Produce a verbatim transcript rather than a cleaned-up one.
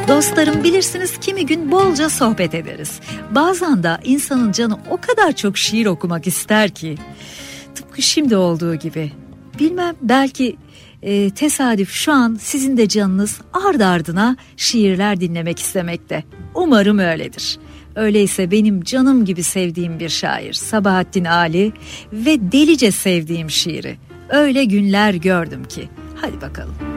Dostlarım, bilirsiniz kimi gün bolca sohbet ederiz. Bazen de insanın canı o kadar çok şiir okumak ister ki. Tıpkı şimdi olduğu gibi. Bilmem, belki e, tesadüf şu an sizin de canınız ard ardına şiirler dinlemek istemekte. Umarım öyledir. Öyleyse benim canım gibi sevdiğim bir şair Sabahattin Ali ve delice sevdiğim şiiri. Öyle günler gördüm ki. Hadi bakalım.